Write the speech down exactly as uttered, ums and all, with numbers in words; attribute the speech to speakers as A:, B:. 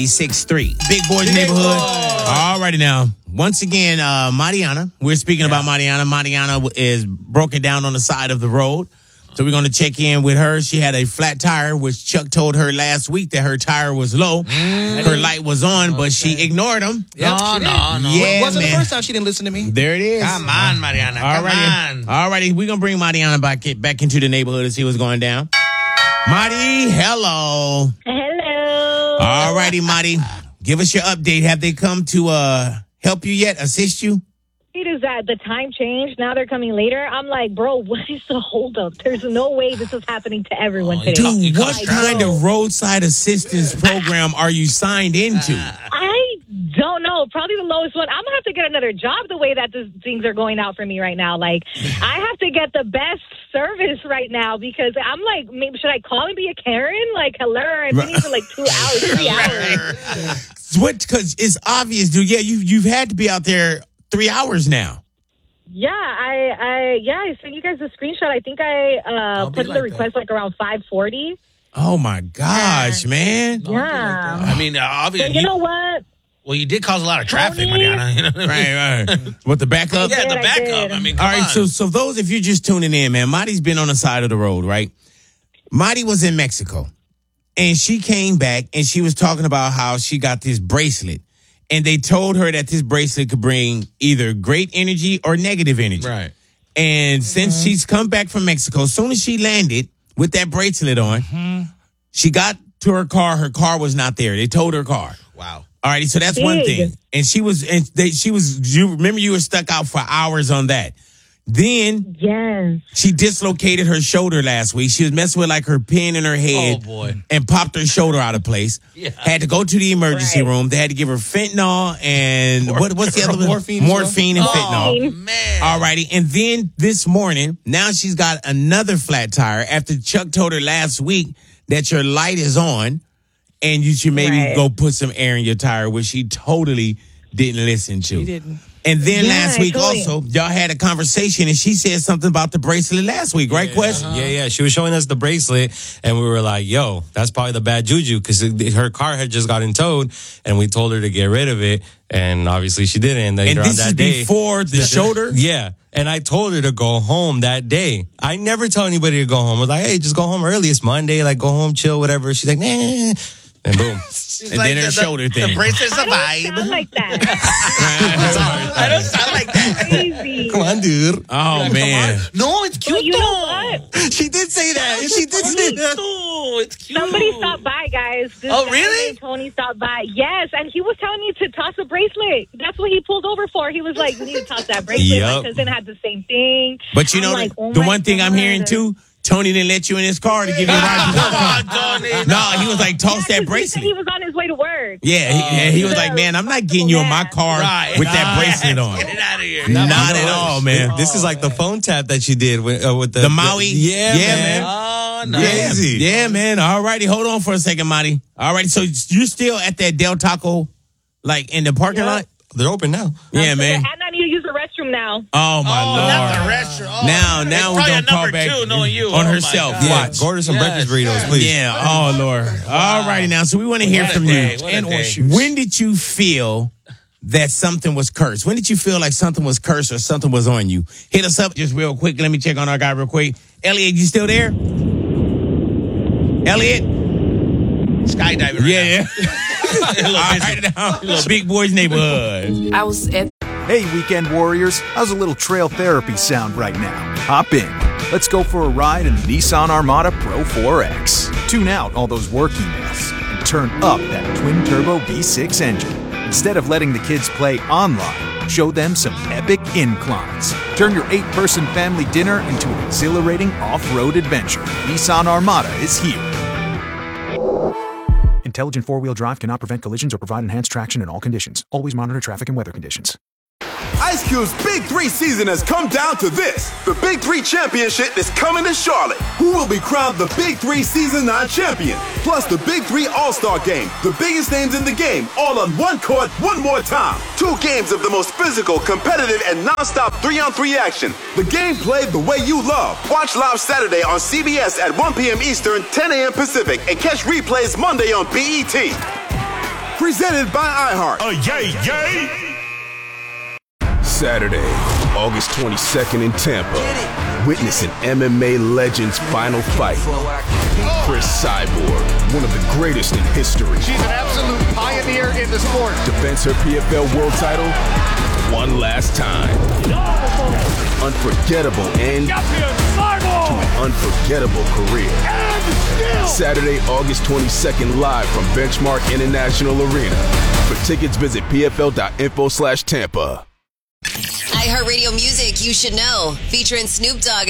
A: six three. Big Boys Neighborhood. All righty now. Once again, uh, Mariana. We're speaking yeah. about Mariana. Mariana is broken down on the side of the road. So we're going to check in with her. She had a flat tire, which Chuck told her last week that her tire was low. Mm. Her light was on, but she ignored him.
B: Yep, no, no, no.
A: Yeah,
B: it wasn't
A: man.
B: the first time she didn't listen to me.
A: There it is.
B: Come on, Mariana. Come
A: Alrighty.
B: on.
A: All righty. We're going to bring Mariana back, back into the neighborhood and see what's going down. Marty, hello.
C: Hello.
A: All righty, Marty. Give us your update. Have they come to uh, help you yet, assist you?
C: It is that the time changed. Now they're coming later. I'm like, bro, what is the holdup? There's no way this is happening to everyone
A: oh,
C: today.
A: Dude, what
C: like,
A: kind
C: bro.
A: of roadside assistance program are you signed into?
C: I don't know. Probably the lowest one. I'm going to have to get another job the way that this, things are going out for me right now. Like, I have to get the best service right now because I'm like, maybe should I call and be a Karen? Like, hello, I've been here for like two hours, three hours.
A: What? Because it's obvious, dude. Yeah, you, you've had to be out there three hours now.
C: Yeah, I, I, yeah, I sent you guys a screenshot. I think I uh, put in like the request that. like around five forty.
A: Oh my gosh, man!
C: Yeah,
B: like I mean, uh, obviously,
C: so you know what?
B: Well, you did cause a lot of traffic,
C: Tony?
B: Mariana. You know what I mean?
A: Right, right. What, the backup?
B: Yeah, the
C: I
B: backup.
C: did.
B: I mean,
A: all
B: come
A: right.
B: on.
A: So, so those if you're just tuning in, man, Marty's been on the side of the road, right? Marty was in Mexico, and she came back, and she was talking about how she got this bracelet. And they told her that this bracelet could bring either great energy or negative energy.
B: Right.
A: And since mm-hmm. she's come back from Mexico, as soon as she landed with that bracelet on, mm-hmm. she got to her car. Her car was not there. They towed her car.
B: Wow.
A: All right. So that's
C: Big.
A: one thing. And she was, and they, she was, you remember you were stuck out for hours on that. Then
C: yes.
A: she dislocated her shoulder last week. She was messing with like her pin in her head.
B: Oh, boy.
A: And popped her shoulder out of place.
B: Yeah.
A: Had to go to the emergency
C: right.
A: room. They had to give her fentanyl and
B: Mor-
A: what, what's the other one?
B: Morphine.
A: Morphine and
B: oh,
A: fentanyl.
B: Man.
A: All righty. And then this morning, now she's got another flat tire after Chuck told her last week that your light is on and you should maybe
C: right.
A: go put some air in your tire, which she totally didn't listen to.
B: She didn't.
A: And then
C: yeah,
A: last week
C: totally.
A: also, y'all had a conversation and she said something about the bracelet last week, right,
D: yeah,
A: Quest?
D: Uh-huh. Yeah, yeah. She was showing us the bracelet and we were like, yo, that's probably the bad juju because her car had just gotten towed and we told her to get rid of it. And obviously she didn't. And,
A: and
D: on
A: this
D: that
A: is
D: day,
A: before the shoulder?
D: Yeah. And I told her to go home that day. I never tell anybody to go home. I was like, hey, just go home early. It's Monday. Like, go home, chill, whatever. She's like, nah. And boom.
A: And like then her the, shoulder
B: the,
A: thing.
B: The bracelet's a
C: I
B: vibe.
C: don't sound like that.
B: I don't sound like that.
C: Crazy.
D: Come on, dude.
A: Oh, man.
B: No, it's cute,
C: Well, you
B: though.
C: know what?
D: She did say that. She did say that.
B: No, it's cute.
C: Somebody stopped by, guys. This
B: Oh,
C: guy
B: really?
C: named Tony stopped by. Yes, and he was telling me to toss a bracelet. That's what he pulled over for. He was like, you need to toss that bracelet.
D: Yep.
C: My cousin had the same thing.
A: But you
C: I'm
A: know,
C: like,
A: the,
C: oh
A: the
C: my
A: one thing I'm
C: God.
A: hearing, too, Tony didn't let you in his car to give you a ride.
B: Come on, Tony.
A: No, he was like, toss
C: Yeah,
A: that
C: 'cause he said
A: bracelet.
C: he was on his way to work.
A: Yeah, he, yeah, he was like, man, I'm not getting you in my car
B: Right.
A: with that bracelet on.
B: Get it out of here.
A: Not,
D: Not
A: at
D: much.
A: all, man.
D: This is like the phone tap that she did with, uh, with the,
A: The Maui?
D: yeah,
A: Yeah,
D: man.
A: man.
B: Oh,
A: Yeah,
B: nice.
D: Crazy.
A: yeah, man. All righty, hold on for a second, Marty. All right, so you're still at that Del Taco, like in the parking
C: Yep.
A: lot?
D: They're open now.
A: Yeah, man.
C: And I need to use the restroom now.
A: Oh my
B: Oh,
A: lord!
B: not the restaurant. Oh,
A: Now,
B: it's
A: now we're
B: probably
A: gonna
B: a
A: call
B: number
A: back
B: two, knowing you.
A: on
B: Oh, my
A: herself.
B: God.
D: Yeah,
A: Watch.
D: order some
B: Yes,
D: breakfast burritos,
B: yes.
D: please.
A: Yeah. Oh lord. All righty now. So we want to hear
B: What a
A: from
B: day,
A: you.
B: what a
A: And
B: day.
A: horseshoes. When did you feel that something was cursed? When did you feel like something was cursed or something was on you? Hit us up just real quick. Let me check on our guy real quick. Elliot, you still there? Elliot?
B: Skydiving right
A: Yeah,
B: now.
A: yeah. All right, now. Big Boys Neighborhood.
E: I was at
F: Hey, weekend warriors, how's a little trail therapy sound right now? Hop in. Let's go for a ride in the Nissan Armada Pro four X. Tune out all those work emails and turn up that twin-turbo V six engine. Instead of letting the kids play online, show them some epic inclines. Turn your eight-person family dinner into an exhilarating off-road adventure. Nissan Armada is here. Intelligent four-wheel drive cannot prevent collisions or provide enhanced traction in all conditions. Always monitor traffic and weather conditions.
G: Ice Cube's Big Three season has come down to this. The Big Three Championship is coming to Charlotte. Who will be crowned the Big Three Season nine champion? Plus the Big Three All-Star Game. The biggest names in the game, all on one court, one more time. Two games of the most physical, competitive, and non-stop three-on-three action. The game played the way you love. Watch live Saturday on C B S at one p.m. Eastern, ten a.m. Pacific, and catch replays Monday on B E T. Presented by iHeart.
E: Uh, yay, yay!
G: Saturday, August twenty-second in Tampa. Witness an M M A legend's final fight. Chris Cyborg, one of the greatest in history.
H: She's an absolute pioneer in the sport.
G: Defends her P F L world title one last time. Unforgettable end to an unforgettable career. Saturday, August twenty-second, live from Benchmark International Arena. For tickets, visit pfl.info slash Tampa.
I: iHeartRadio Music, You Should Know, featuring Snoop Dogg.